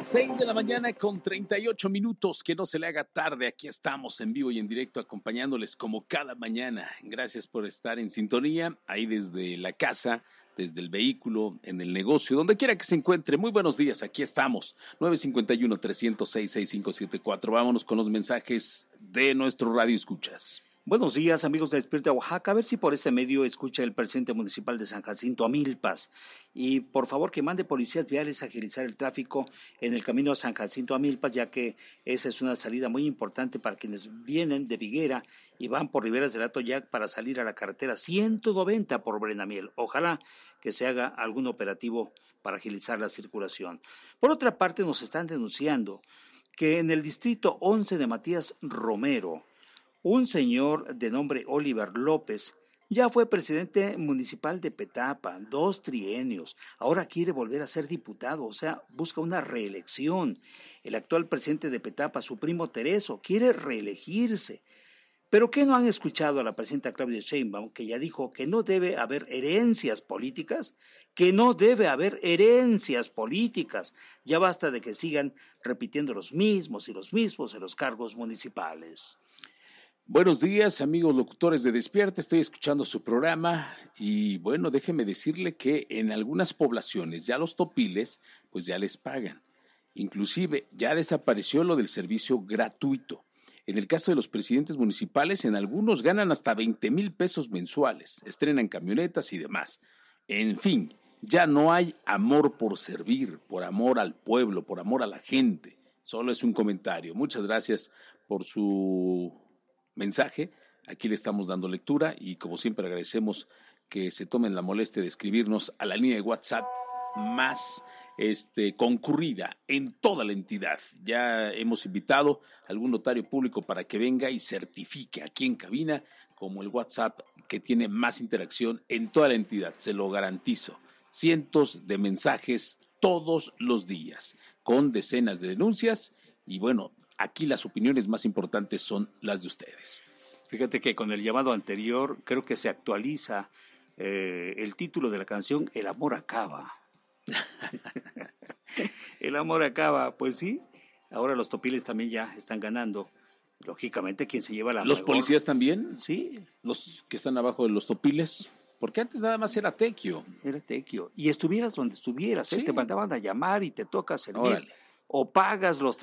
6 de la mañana con 38 minutos, que no se le haga tarde, aquí estamos en vivo y en directo acompañándoles como cada mañana. Gracias por estar en sintonía, ahí desde la casa, desde el vehículo, en el negocio, donde quiera que se encuentre. Muy buenos días, aquí estamos, 951-306-6574. Vámonos con los mensajes de nuestro Radio Escuchas. Buenos días, amigos de Despierta Oaxaca. A ver si por este medio escucha el presidente municipal de San Jacinto, Amilpas. Y por favor que mande policías viales a agilizar el tráfico en el camino a San Jacinto, Amilpas, ya que esa es una salida muy importante para quienes vienen de Viguera y van por Riberas del Atoyac para salir a la carretera 190 por Brenamiel. Ojalá que se haga algún operativo para agilizar la circulación. Por otra parte, nos están denunciando que en el distrito 11 de Matías Romero, un señor de nombre Oliver López ya fue presidente municipal de Petapa, 2 trienios, ahora quiere volver a ser diputado, o sea, busca una reelección. El actual presidente de Petapa, su primo Tereso, quiere reelegirse. ¿Pero qué no han escuchado a la presidenta Claudia Sheinbaum, que ya dijo que no debe haber herencias políticas? Que no debe haber herencias políticas. Ya basta de que sigan repitiendo los mismos en los cargos municipales. Buenos días, amigos locutores de Despierta, estoy escuchando su programa y bueno, déjeme decirle que en algunas poblaciones ya los topiles pues ya les pagan. Inclusive ya desapareció lo del servicio gratuito. En el caso de los presidentes municipales, en algunos ganan hasta 20,000 pesos mensuales, estrenan camionetas y demás. En fin, ya no hay amor por servir, por amor al pueblo, por amor a la gente. Solo es un comentario. Muchas gracias por su mensaje, aquí le estamos dando lectura y como siempre agradecemos que se tomen la molestia de escribirnos a la línea de WhatsApp más concurrida en toda la entidad. Ya hemos invitado a algún notario público para que venga y certifique aquí en cabina como el WhatsApp que tiene más interacción en toda la entidad, se lo garantizo. Cientos de mensajes todos los días, con decenas de denuncias y bueno, aquí las opiniones más importantes son las de ustedes. Fíjate que con el llamado anterior creo que se actualiza el título de la canción, El amor acaba. El amor acaba, pues sí. Ahora los topiles también ya están ganando. Lógicamente, ¿quién se lleva la ¿Los mejor? Policías también? Sí. Los que están abajo de los topiles. Porque antes nada más era tequio. Era tequio. Y estuvieras donde estuvieras, sí. Te mandaban a llamar y te toca servir. Órale. O pagas los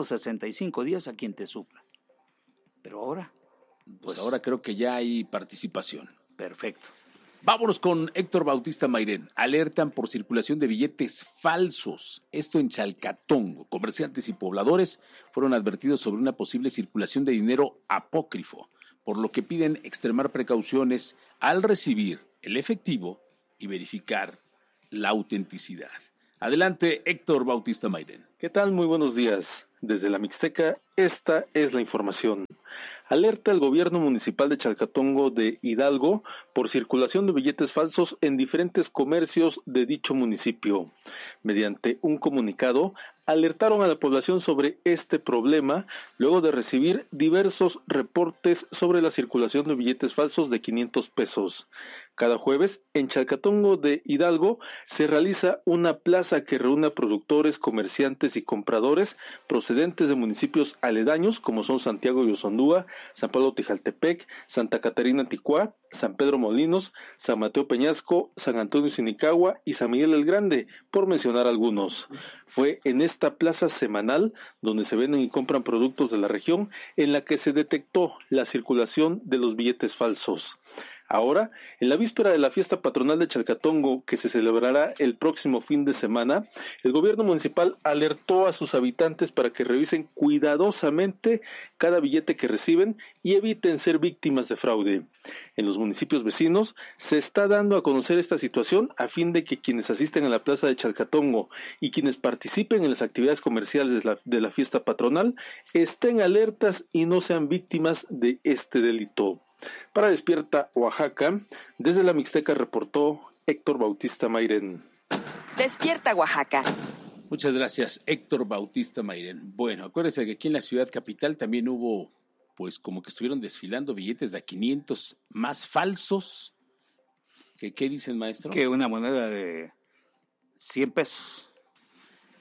365 días a quien te supla. Pero ahora, pues ahora creo que ya hay participación. Perfecto. Vámonos con Héctor Bautista Mairén. Alertan por circulación de billetes falsos. Esto en Chalcatongo. Comerciantes y pobladores fueron advertidos sobre una posible circulación de dinero apócrifo, por lo que piden extremar precauciones al recibir el efectivo y verificar la autenticidad. Adelante, Héctor Bautista Mairén. ¿Qué tal? Muy buenos días. Desde la Mixteca, esta es la información. Alerta el gobierno municipal de Chalcatongo de Hidalgo por circulación de billetes falsos en diferentes comercios de dicho municipio. Mediante un comunicado, alertaron a la población sobre este problema luego de recibir diversos reportes sobre la circulación de billetes falsos de 500 pesos. Cada jueves, en Chalcatongo de Hidalgo, se realiza una plaza que reúne a productores, comerciantes y compradores procedentes de municipios aledaños como son Santiago y Osondúa, San Pablo Tijaltepec, Santa Catarina Ticuá, San Pedro Molinos, San Mateo Peñasco, San Antonio Sinicagua y San Miguel el Grande, por mencionar algunos. Fue en esta plaza semanal donde se venden y compran productos de la región en la que se detectó la circulación de los billetes falsos. Ahora, en la víspera de la fiesta patronal de Chalcatongo, que se celebrará el próximo fin de semana, el gobierno municipal alertó a sus habitantes para que revisen cuidadosamente cada billete que reciben y eviten ser víctimas de fraude. En los municipios vecinos se está dando a conocer esta situación a fin de que quienes asisten a la plaza de Chalcatongo y quienes participen en las actividades comerciales de la fiesta patronal estén alertas y no sean víctimas de este delito. Para Despierta Oaxaca, desde la Mixteca reportó Héctor Bautista Mairén. Despierta Oaxaca. Muchas gracias, Héctor Bautista Mairén. Bueno, acuérdense que aquí en la ciudad capital también hubo, pues como que estuvieron desfilando billetes de a 500 más falsos. ¿Qué dicen, maestro? Que una moneda de 100 pesos.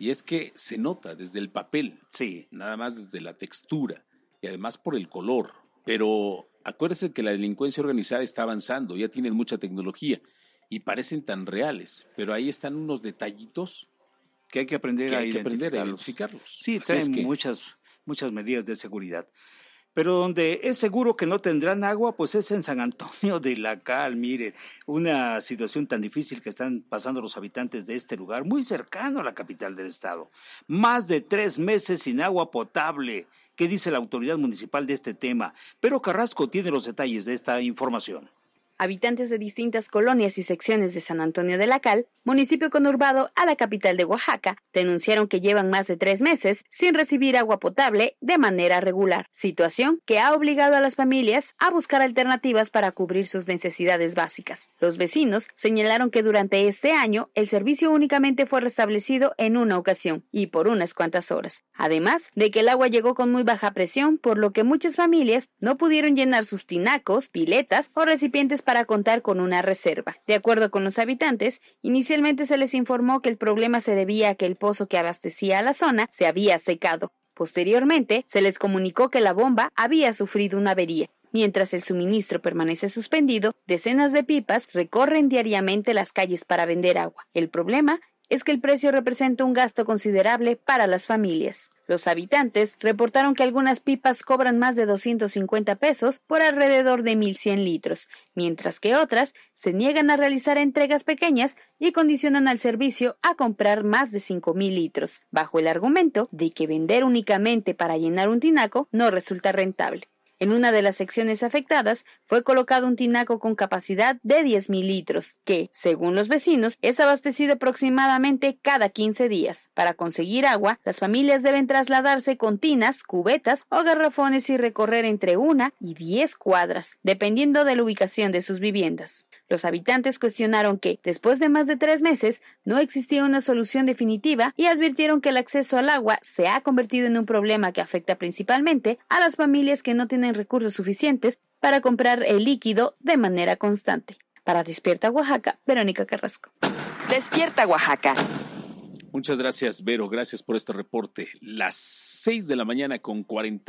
Y es que se nota desde el papel, Sí. nada más desde la textura y además por el color. Pero acuérdese que la delincuencia organizada está avanzando, ya tienen mucha tecnología y parecen tan reales, pero ahí están unos detallitos Que hay que aprender que a hay que aprender a identificarlos. identificarlos. Sí, Así traen es que, muchas medidas de seguridad. Pero donde es seguro que no tendrán agua, pues es en San Antonio de la Cal. Mire, una situación tan difícil que están pasando los habitantes de este lugar, muy cercano a la capital del estado. Más de 3 meses sin agua potable. ¿Qué dice la autoridad municipal de este tema? Pero Carrasco tiene los detalles de esta información. Habitantes de distintas colonias y secciones de San Antonio de la Cal, municipio conurbado a la capital de Oaxaca, denunciaron que llevan más de 3 meses sin recibir agua potable de manera regular, situación que ha obligado a las familias a buscar alternativas para cubrir sus necesidades básicas. Los vecinos señalaron que durante este año el servicio únicamente fue restablecido en una ocasión y por unas cuantas horas, además de que el agua llegó con muy baja presión, por lo que muchas familias no pudieron llenar sus tinacos, piletas o recipientes para contar con una reserva. De acuerdo con los habitantes, inicialmente se les informó que el problema se debía a que el pozo que abastecía a la zona se había secado. Posteriormente, se les comunicó que la bomba había sufrido una avería. Mientras el suministro permanece suspendido, decenas de pipas recorren diariamente las calles para vender agua. El problema es que el precio representa un gasto considerable para las familias. Los habitantes reportaron que algunas pipas cobran más de 250 pesos por alrededor de 1,100 litros, mientras que otras se niegan a realizar entregas pequeñas y condicionan al servicio a comprar más de 5,000 litros, bajo el argumento de que vender únicamente para llenar un tinaco no resulta rentable. En una de las secciones afectadas fue colocado un tinaco con capacidad de 10,000 litros, que, según los vecinos, es abastecido aproximadamente cada 15 días. Para conseguir agua, las familias deben trasladarse con tinas, cubetas o garrafones y recorrer entre 1 y 10 cuadras, dependiendo de la ubicación de sus viviendas. Los habitantes cuestionaron que, después de más de 3 meses, no existía una solución definitiva y advirtieron que el acceso al agua se ha convertido en un problema que afecta principalmente a las familias que no tienen recursos suficientes para comprar el líquido de manera constante. Para Despierta Oaxaca, Verónica Carrasco. Despierta Oaxaca. muchas gracias, Vero, gracias por este reporte. Las 6 de la mañana con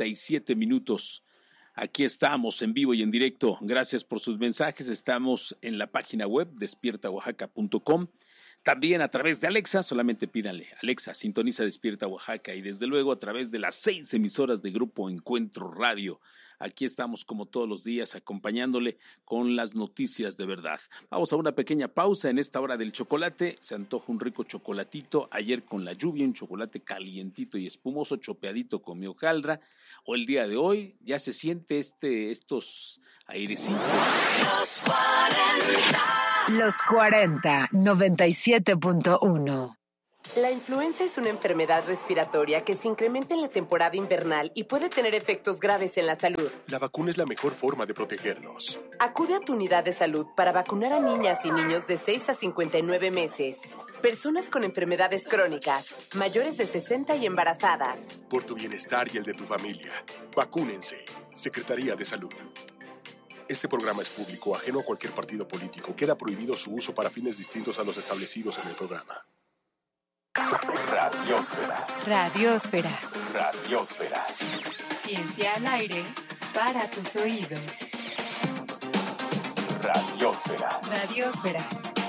47 minutos. Aquí estamos en vivo y en directo. Gracias por sus mensajes. Estamos en la página web despiertaoaxaca.com. También a través de Alexa, solamente pídanle, Alexa, sintoniza Despierta Oaxaca, y desde luego a través de las 6 emisoras de Grupo Encuentro Radio. Aquí estamos como todos los días acompañándole con las noticias de verdad. Vamos a una pequeña pausa en esta hora del chocolate. Se antoja un rico chocolatito. Ayer con la lluvia, un chocolate calientito y espumoso, chopeadito con mi hojaldra. O el día de hoy ya se siente estos airecitos. Los 40, 97.1. La influenza es una enfermedad respiratoria que se incrementa en la temporada invernal y puede tener efectos graves en la salud. La vacuna es la mejor forma de protegernos. Acude a tu unidad de salud para vacunar a niñas y niños de 6 a 59 meses, personas con enfermedades crónicas, mayores de 60 y embarazadas. Por tu bienestar y el de tu familia, vacúnense. Secretaría de Salud. Este programa es público, ajeno a cualquier partido político. Queda prohibido su uso para fines distintos a los establecidos en el programa. Radiósfera. Radiósfera. Radiósfera. Ciencia al aire para tus oídos. Radiósfera. Radiósfera.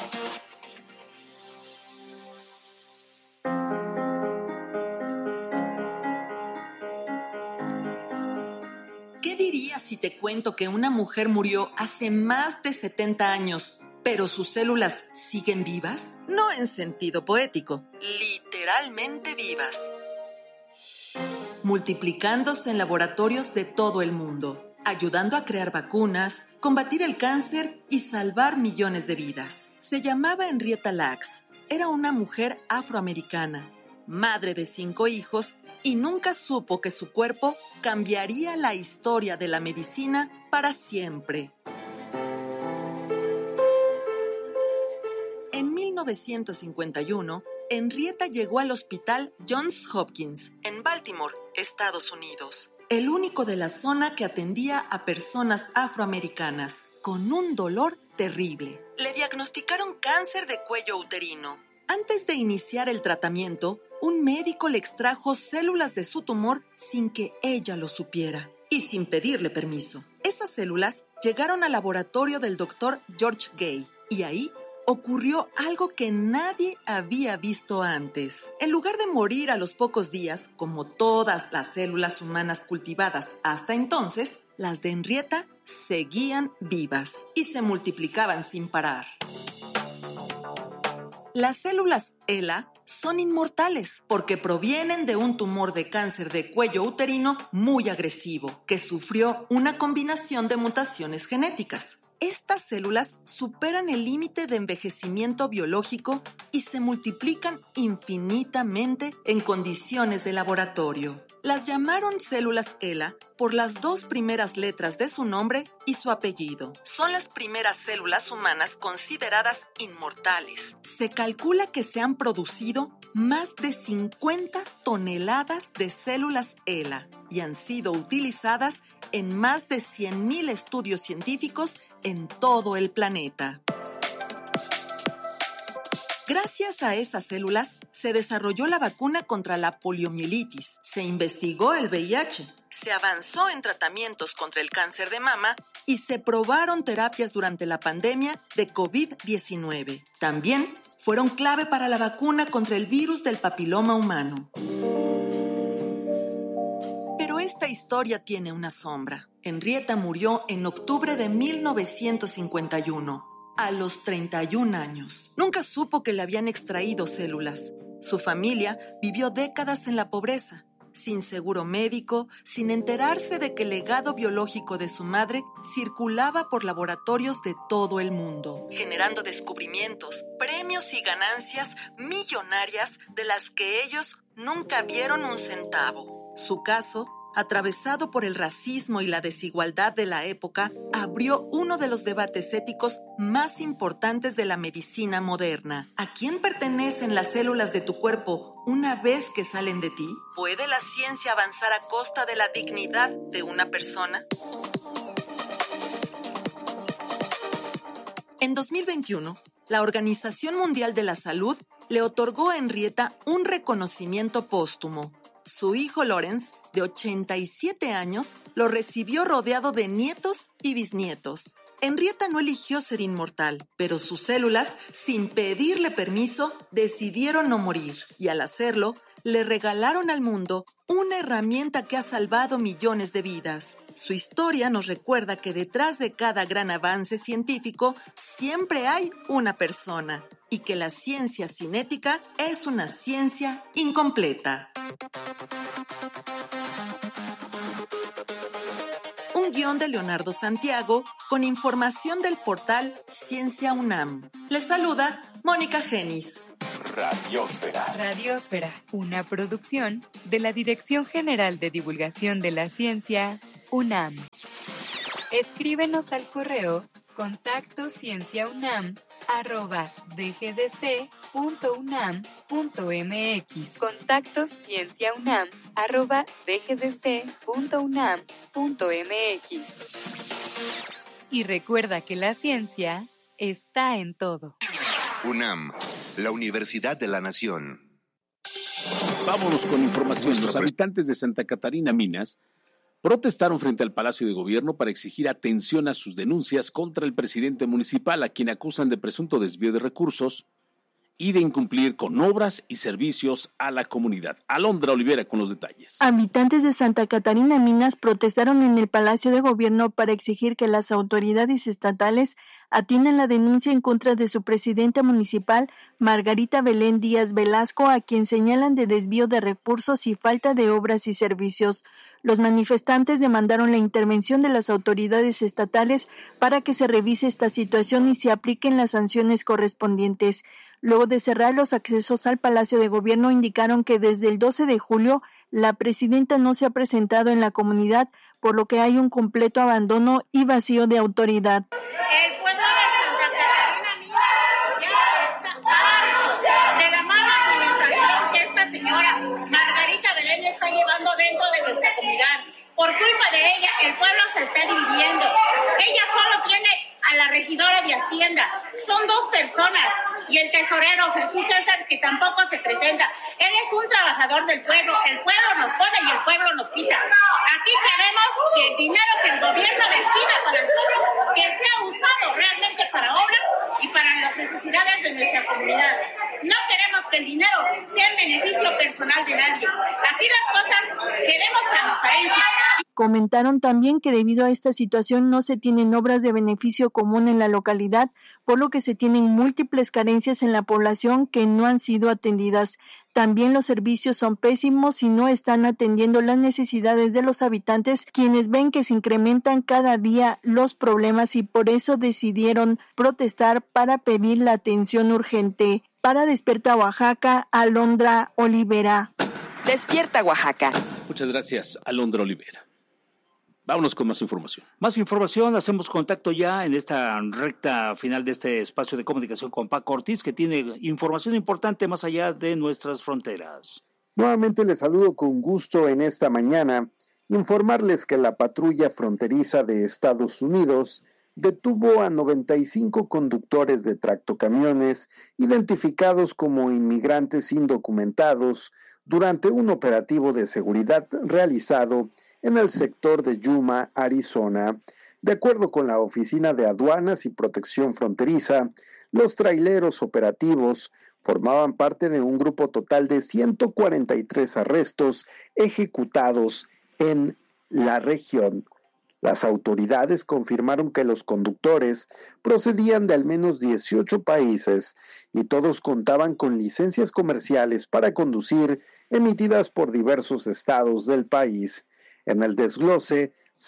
¿Qué dirías si te cuento que una mujer murió hace más de 70 años, pero sus células siguen vivas? No en sentido poético, literalmente vivas. Multiplicándose en laboratorios de todo el mundo, ayudando a crear vacunas, combatir el cáncer y salvar millones de vidas. Se llamaba Henrietta Lacks. Era una mujer afroamericana, madre de 5 hijos, y nunca supo que su cuerpo cambiaría la historia de la medicina para siempre. En 1951, Henrietta llegó al hospital Johns Hopkins, en Baltimore, Estados Unidos, el único de la zona que atendía a personas afroamericanas con un dolor terrible. Le diagnosticaron cáncer de cuello uterino. Antes de iniciar el tratamiento, un médico le extrajo células de su tumor sin que ella lo supiera y sin pedirle permiso. Esas células llegaron al laboratorio del doctor George Gay y ahí ocurrió algo que nadie había visto antes. En lugar de morir a los pocos días, como todas las células humanas cultivadas hasta entonces, las de Henrietta seguían vivas y se multiplicaban sin parar. Las células HeLa son inmortales porque provienen de un tumor de cáncer de cuello uterino muy agresivo que sufrió una combinación de mutaciones genéticas. Estas células superan el límite de envejecimiento biológico y se multiplican infinitamente en condiciones de laboratorio. Las llamaron células HeLa por las 2 primeras letras de su nombre y su apellido. Son las primeras células humanas consideradas inmortales. Se calcula que se han producido más de 50 toneladas de células HeLa y han sido utilizadas en más de 100,000 estudios científicos en todo el planeta. Gracias a esas células se desarrolló la vacuna contra la poliomielitis, se investigó el VIH, se avanzó en tratamientos contra el cáncer de mama y se probaron terapias durante la pandemia de COVID-19. También fueron clave para la vacuna contra el virus del papiloma humano. Pero esta historia tiene una sombra. Henrietta murió en octubre de 1951. A los 31 años. Nunca supo que le habían extraído células. Su familia vivió décadas en la pobreza, sin seguro médico, sin enterarse de que el legado biológico de su madre circulaba por laboratorios de todo el mundo, generando descubrimientos, premios y ganancias millonarias de las que ellos nunca vieron un centavo. Su caso, atravesado por el racismo y la desigualdad de la época, abrió uno de los debates éticos más importantes de la medicina moderna. ¿A quién pertenecen las células de tu cuerpo una vez que salen de ti? ¿Puede la ciencia avanzar a costa de la dignidad de una persona? En 2021, la Organización Mundial de la Salud le otorgó a Henrietta un reconocimiento póstumo. Su hijo Lawrence, de 87 años, lo recibió rodeado de nietos y bisnietos. Henrietta no eligió ser inmortal, pero sus células, sin pedirle permiso, decidieron no morir. Y al hacerlo, le regalaron al mundo una herramienta que ha salvado millones de vidas. Su historia nos recuerda que detrás de cada gran avance científico siempre hay una persona y que la ciencia sin ética es una ciencia incompleta. Un guión de Leonardo Santiago con información del portal Ciencia UNAM. Les saluda Mónica Genis. Radiósfera. Radiósfera, una producción de la Dirección General de Divulgación de la Ciencia, UNAM. Escríbenos al correo contactoscienciaunam@dgdc.unam.mx. contactoscienciaunam@dgdc.unam.mx. Y recuerda que la ciencia está en todo. UNAM, la Universidad de la Nación. Vámonos con información. Los habitantes de Santa Catarina, Minas, protestaron frente al Palacio de Gobierno para exigir atención a sus denuncias contra el presidente municipal, a quien acusan de presunto desvío de recursos y de incumplir con obras y servicios a la comunidad. Alondra Olivera con los detalles. Habitantes de Santa Catarina, Minas, protestaron en el Palacio de Gobierno para exigir que las autoridades estatales atiendan la denuncia en contra de su presidenta municipal, Margarita Belén Díaz Velasco, a quien señalan de desvío de recursos y falta de obras y servicios. Los manifestantes demandaron la intervención de las autoridades estatales para que se revise esta situación y se apliquen las sanciones correspondientes. Luego de cerrar los accesos al Palacio de Gobierno, indicaron que desde el 12 de julio la presidenta no se ha presentado en la comunidad, por lo que hay un completo abandono y vacío de autoridad. El pueblo de Santa Catarina ya está harto de la mala administración que esta señora Margarita Belén está llevando dentro de nuestra comunidad. Por culpa de ella, el pueblo se está dividiendo. Ella solo tiene a la regidora de Hacienda. Son 2 personas. y el tesorero Jesús César, que tampoco se presenta. Él es un trabajador del pueblo, el pueblo nos pone y el pueblo nos quita. Aquí queremos que el dinero que el gobierno destina para el pueblo, que sea usado realmente para obras y para las necesidades de nuestra comunidad. No queremos que el dinero sea en beneficio personal de nadie. Aquí las cosas queremos transparencia. Comentaron también que debido a esta situación no se tienen obras de beneficio común en la localidad, por lo que se tienen múltiples carencias en la población que no han sido atendidas. También los servicios son pésimos y no están atendiendo las necesidades de los habitantes, quienes ven que se incrementan cada día los problemas y por eso decidieron protestar para pedir la atención urgente. Para Despierta Oaxaca, Alondra Olivera. Despierta Oaxaca. Muchas gracias, Alondra Olivera. Vámonos con más información. Más información, hacemos contacto ya en esta recta final de este espacio de comunicación con Paco Ortiz, que tiene información importante más allá de nuestras fronteras. Nuevamente les saludo con gusto en esta mañana, informarles que la patrulla fronteriza de Estados Unidos detuvo a 95 conductores de tractocamiones identificados como inmigrantes indocumentados durante un operativo de seguridad realizado en el sector de Yuma, Arizona. De acuerdo con la Oficina de Aduanas y Protección Fronteriza, los traileros operativos formaban parte de un grupo total de 143 arrestos ejecutados en la región. Las autoridades confirmaron que los conductores procedían de al menos 18 países y todos contaban con licencias comerciales para conducir emitidas por diversos estados del país. En el desglose,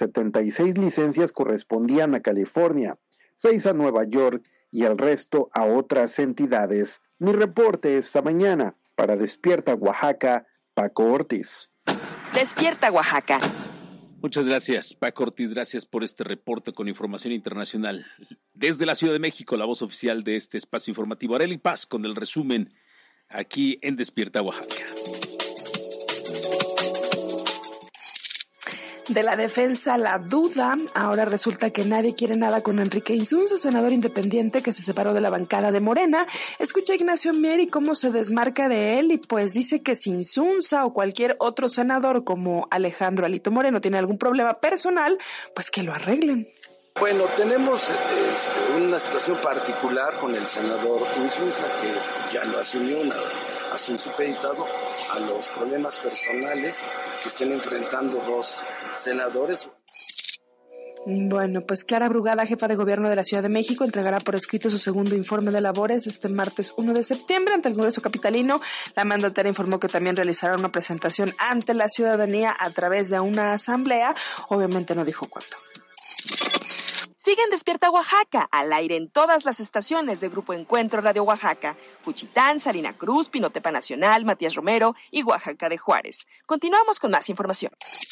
76 licencias correspondían a California, 6 a Nueva York y el resto a otras entidades. Mi reporte esta mañana para Despierta Oaxaca, Paco Ortiz. Despierta Oaxaca. Muchas gracias, Paco Ortiz, gracias por este reporte con información internacional. Desde la Ciudad de México, la voz oficial de este espacio informativo, Arely Paz, con el resumen aquí en Despierta Oaxaca. De la defensa la duda, ahora resulta que nadie quiere nada con Enrique Insunza, senador independiente que se separó de la bancada de Morena. Escucha a Ignacio Mier y cómo se desmarca de él y pues dice que si Insunza o cualquier otro senador como Alejandro Alito Moreno tiene algún problema personal, pues que lo arreglen. Bueno, tenemos una situación particular con el senador Insunza, que ya lo asumió, hace un supeditado a los problemas personales que estén enfrentando dos senadores. Bueno, pues Clara Brugada, jefa de gobierno de la Ciudad de México, entregará por escrito su segundo informe de labores este martes 1 de septiembre ante el Congreso Capitalino. La mandataria informó que también realizará una presentación ante la ciudadanía a través de una asamblea. Obviamente no dijo cuándo. Sigue en Despierta Oaxaca, al aire en todas las estaciones de Grupo Encuentro Radio Oaxaca, Juchitán, Salina Cruz, Pinotepa Nacional, Matías Romero y Oaxaca de Juárez. Continuamos con más información.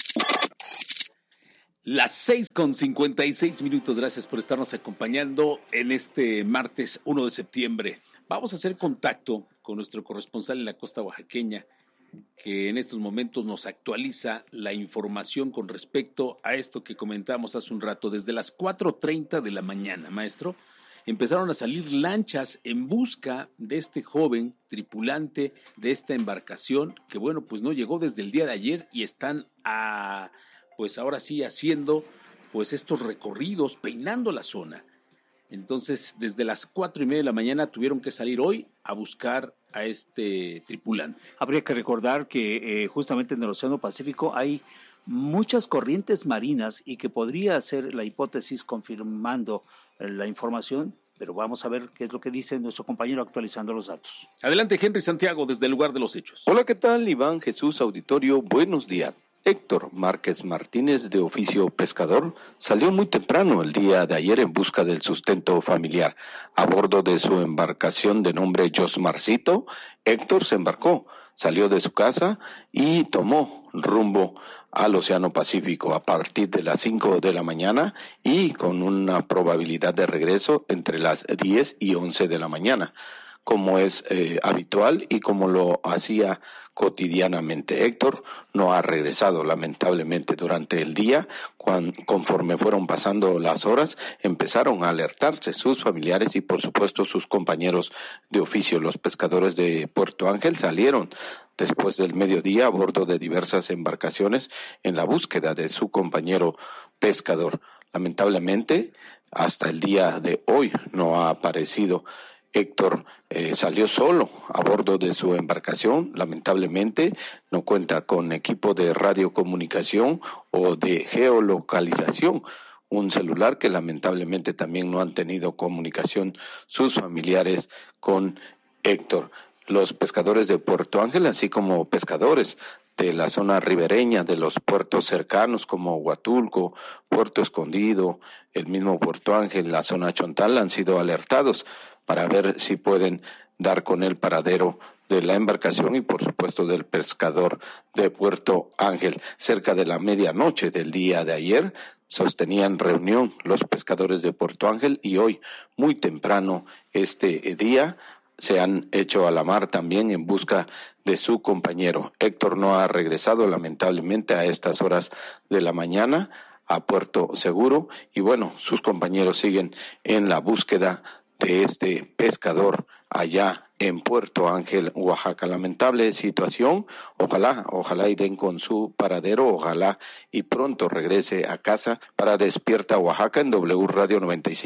Las 6:56. Gracias por estarnos acompañando en este martes 1 de septiembre. Vamos a hacer contacto con nuestro corresponsal en la costa oaxaqueña, que en estos momentos nos actualiza la información con respecto a esto que comentamos hace un rato. Desde las 4:30 de la mañana, maestro, empezaron a salir lanchas en busca de este joven tripulante de esta embarcación, que bueno, pues no llegó desde el día de ayer y están pues ahora sí haciendo pues estos recorridos, peinando la zona. Entonces, desde las 4:30 de la mañana tuvieron que salir hoy a buscar a este tripulante. Habría que recordar que justamente en el Océano Pacífico hay muchas corrientes marinas y que podría ser la hipótesis confirmando la información, pero vamos a ver qué es lo que dice nuestro compañero actualizando los datos. Adelante, Henry Santiago, desde el lugar de los hechos. Hola, ¿qué tal? Iván Jesús Auditorio, buenos días. Héctor Márquez Martínez, de oficio pescador, salió muy temprano el día de ayer en busca del sustento familiar. A bordo de su embarcación de nombre Josmarcito, Héctor se embarcó, salió de su casa y tomó rumbo al Océano Pacífico a partir de las 5 de la mañana y con una probabilidad de regreso entre las 10 y 11 de la mañana. como es habitual y como lo hacía cotidianamente. Héctor no ha regresado lamentablemente durante el día. Conforme fueron pasando las horas, empezaron a alertarse sus familiares y por supuesto sus compañeros de oficio. Los pescadores de Puerto Ángel salieron después del mediodía a bordo de diversas embarcaciones en la búsqueda de su compañero pescador. Lamentablemente, hasta el día de hoy no ha aparecido. Héctor salió solo a bordo de su embarcación. Lamentablemente no cuenta con equipo de radiocomunicación o de geolocalización. Un celular que lamentablemente también no han tenido comunicación sus familiares con Héctor. Los pescadores de Puerto Ángel, así como pescadores de la zona ribereña de los puertos cercanos como Huatulco, Puerto Escondido, el mismo Puerto Ángel, la zona Chontal, han sido alertados para ver si pueden dar con el paradero de la embarcación y por supuesto del pescador de Puerto Ángel. Cerca de la medianoche del día de ayer sostenían reunión los pescadores de Puerto Ángel y hoy, muy temprano este día, se han hecho a la mar también en busca de su compañero. Héctor no ha regresado lamentablemente a estas horas de la mañana a Puerto Seguro y bueno, sus compañeros siguen en la búsqueda de este pescador allá en Puerto Ángel, Oaxaca. Lamentable situación. Ojalá y den con su paradero, ojalá y pronto regrese a casa. Para Despierta Oaxaca en W Radio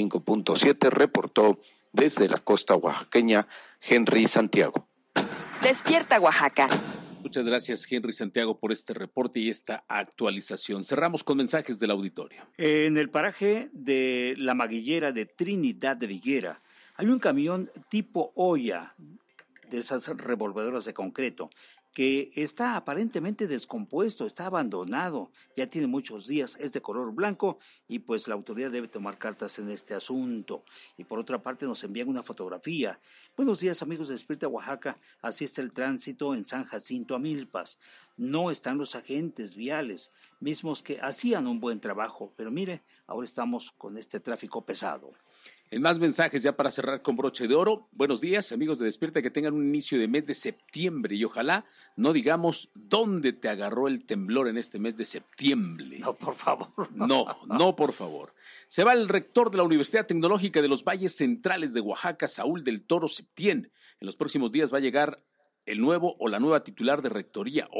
95.7 reportó desde la costa oaxaqueña Henry Santiago. Despierta Oaxaca. Muchas gracias, Henry Santiago, por este reporte y esta actualización. Cerramos con mensajes del auditorio. En el paraje de La Maguillera de Trinidad de Viguera hay un camión tipo olla, de esas revolvedoras de concreto, que está aparentemente descompuesto, está abandonado, ya tiene muchos días, es de color blanco y pues la autoridad debe tomar cartas en este asunto. Y por otra parte nos envían una fotografía. Buenos días, amigos de Despierta Oaxaca, así está el tránsito en San Jacinto Amilpas. No están los agentes viales, mismos que hacían un buen trabajo, pero mire, ahora estamos con este tráfico pesado. En más mensajes, ya para cerrar con broche de oro. Buenos días, amigos de Despierta, que tengan un inicio de mes de septiembre y ojalá no digamos dónde te agarró el temblor en este mes de septiembre. No, por favor. No, por favor. Se va el rector de la Universidad Tecnológica de los Valles Centrales de Oaxaca, Saúl del Toro Septién. En los próximos días va a llegar el nuevo o la nueva titular de rectoría.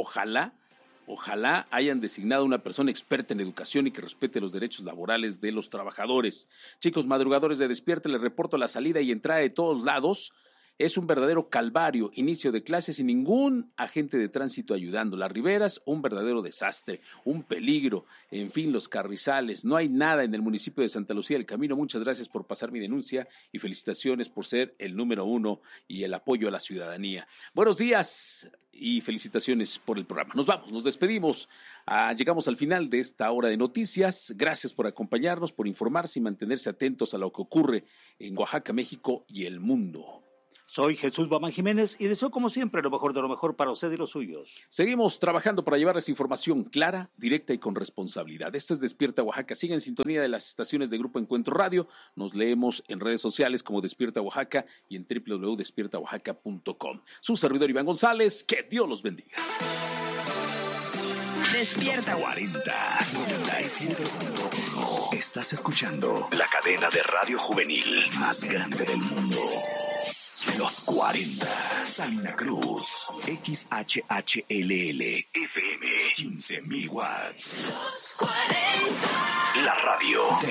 Ojalá hayan designado una persona experta en educación y que respete los derechos laborales de los trabajadores. Chicos madrugadores de Despierta, les reporto la salida y entrada de todos lados. Es un verdadero calvario, inicio de clases y ningún agente de tránsito ayudando. Las riberas, un verdadero desastre, un peligro. En fin, los carrizales. No hay nada en el municipio de Santa Lucía del Camino. Muchas gracias por pasar mi denuncia y felicitaciones por ser el número 1 y el apoyo a la ciudadanía. Buenos días y felicitaciones por el programa. Nos vamos, nos despedimos. Llegamos al final de esta hora de noticias. Gracias por acompañarnos, por informarse y mantenerse atentos a lo que ocurre en Oaxaca, México y el mundo. Soy Jesús Bamán Jiménez y deseo como siempre lo mejor de lo mejor para usted y los suyos. Seguimos trabajando para llevarles información clara, directa y con responsabilidad. Esto es Despierta Oaxaca. Siga en sintonía de las estaciones de Grupo Encuentro Radio. Nos leemos en redes sociales como Despierta Oaxaca y en www.despiertaoaxaca.com. Su servidor Iván González, que Dios los bendiga. Despierta 40 97.1. Estás escuchando la cadena de radio juvenil más grande del mundo. Los 40. Salina Cruz. XHHLL. FM. 15,000 watts. Los 40. La radio